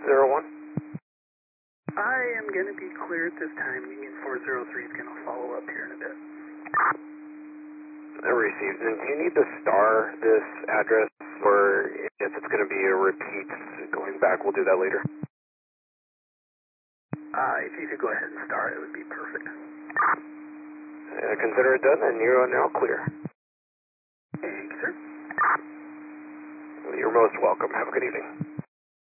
01? I am going to be clear at this time. Union 403 is going to follow up here in a bit. Received. And do you need to star this address, or if it's going to be a repeat going back, we'll do that later? If you could go ahead and start, it would be perfect. Consider it done, and you are now clear. Thank you, sir. You're most welcome. Have a good evening.